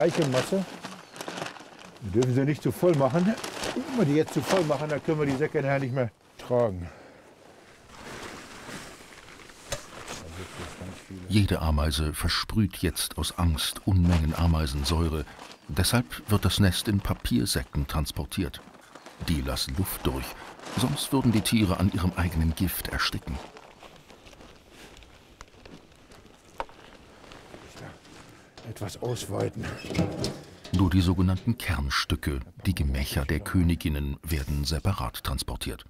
Eichelmasse. Wir dürfen sie nicht zu voll machen. Wenn wir die jetzt zu voll machen, dann können wir die Säcke nachher nicht mehr tragen. Jede Ameise versprüht jetzt aus Angst Unmengen Ameisensäure. Deshalb wird das Nest in Papiersäcken transportiert. Die lassen Luft durch, sonst würden die Tiere an ihrem eigenen Gift ersticken. Etwas ausweiten. Nur die sogenannten Kernstücke, die Gemächer der Königinnen, werden separat transportiert.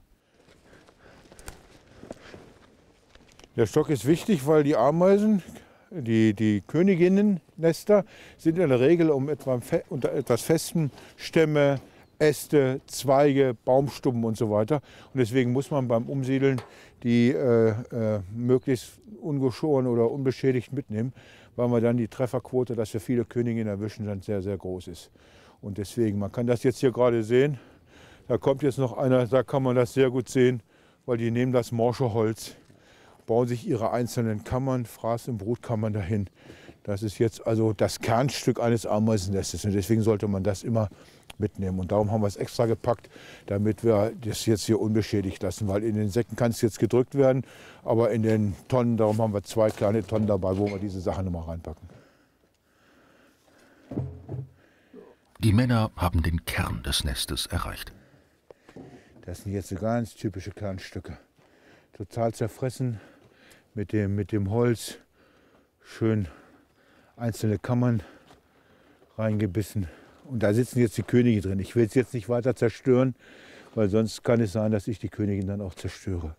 Der Stock ist wichtig, weil die Ameisen, die Königinnennester, sind in der Regel unter etwas festen Stämme, Äste, Zweige, Baumstubben und so weiter. Und deswegen muss man beim Umsiedeln die möglichst ungeschoren oder unbeschädigt mitnehmen, weil man dann die Trefferquote, dass wir viele Königinnen erwischen, dann sehr, sehr groß ist. Und deswegen, man kann das jetzt hier gerade sehen, da kommt jetzt noch einer, da kann man das sehr gut sehen, weil die nehmen das morsche Holz, bauen sich ihre einzelnen Kammern, Fraß- und Brutkammern dahin. Das ist jetzt also das Kernstück eines Ameisennestes und deswegen sollte man das immer mitnehmen. Und darum haben wir es extra gepackt, damit wir das jetzt hier unbeschädigt lassen, weil in den Säcken kann es jetzt gedrückt werden, aber in den Tonnen, darum haben wir 2 kleine Tonnen dabei, wo wir diese Sachen immer reinpacken. Die Männer haben den Kern des Nestes erreicht. Das sind jetzt so ganz typische Kernstücke. Total zerfressen mit dem Holz, schön einzelne Kammern reingebissen. Und da sitzen jetzt die Könige drin. Ich will es jetzt nicht weiter zerstören, weil sonst kann es sein, dass ich die Königin dann auch zerstöre.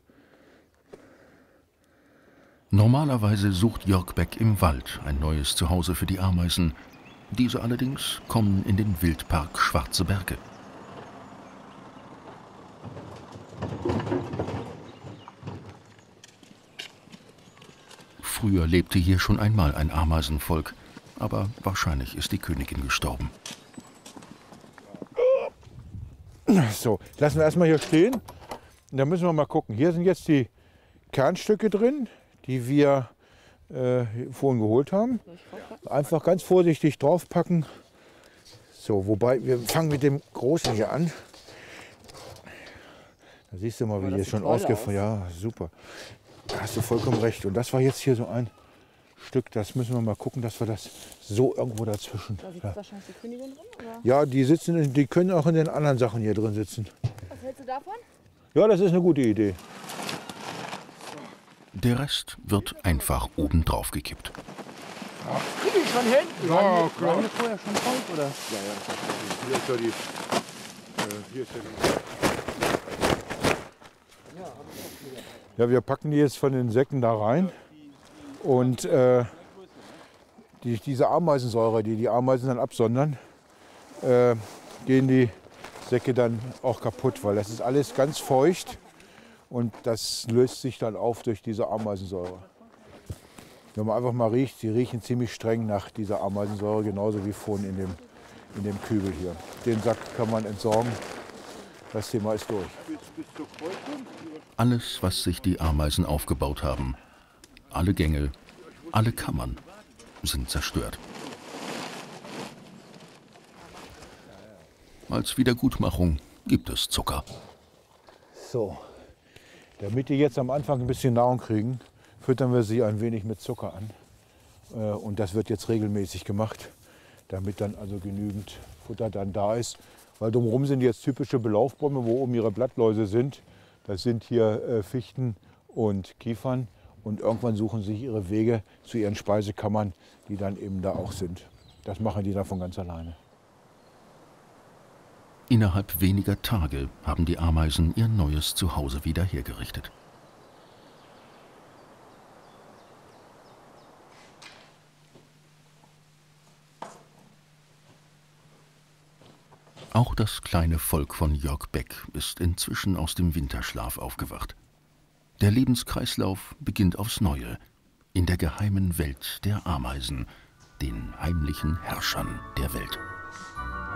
Normalerweise sucht Jörg Beck im Wald ein neues Zuhause für die Ameisen. Diese allerdings kommen in den Wildpark Schwarze Berge. Früher lebte hier schon einmal ein Ameisenvolk, aber wahrscheinlich ist die Königin gestorben. So, lassen wir erstmal hier stehen. Und dann müssen wir mal gucken. Hier sind jetzt die Kernstücke drin, die wir vorhin geholt haben. Einfach ganz vorsichtig draufpacken. So, wobei wir fangen mit dem Großen hier an. Da siehst du mal, wie die schon ausgefallen. Ja, super. Da hast du vollkommen recht. Und das war jetzt hier so ein Stück, das müssen wir mal gucken, dass wir das so irgendwo dazwischen. Da sitzt wahrscheinlich die Königin drin, oder? Ja, die können auch in den anderen Sachen hier drin sitzen. Was hältst du davon? Ja, das ist eine gute Idee. Der Rest wird einfach oben drauf gekippt. Krieg ich schon hin? Ja, klar. War vorher schon kalt, oder? Ja, hier ist ja die. Hier ist ja die. Ja, wir packen die jetzt von den Säcken da rein. Und diese Ameisensäure, die Ameisen dann absondern, gehen die Säcke dann auch kaputt, weil das ist alles ganz feucht und das löst sich dann auf durch diese Ameisensäure. Wenn man einfach mal riecht, sie riechen ziemlich streng nach dieser Ameisensäure, genauso wie vorhin in dem Kübel hier. Den Sack kann man entsorgen, das Thema ist durch. Alles, was sich die Ameisen aufgebaut haben, alle Gänge, alle Kammern sind zerstört. Als Wiedergutmachung gibt es Zucker. So, damit die jetzt am Anfang ein bisschen Nahrung kriegen, füttern wir sie ein wenig mit Zucker an. Und das wird jetzt regelmäßig gemacht, damit dann also genügend Futter dann da ist. Weil drumherum sind jetzt typische Belaufbäume, wo oben ihre Blattläuse sind. Das sind hier Fichten und Kiefern. Und irgendwann suchen sie sich ihre Wege zu ihren Speisekammern, die dann eben da auch sind. Das machen die dann von ganz alleine. Innerhalb weniger Tage haben die Ameisen ihr neues Zuhause wieder hergerichtet. Auch das kleine Volk von Jörg Beck ist inzwischen aus dem Winterschlaf aufgewacht. Der Lebenskreislauf beginnt aufs Neue in der geheimen Welt der Ameisen, den heimlichen Herrschern der Welt.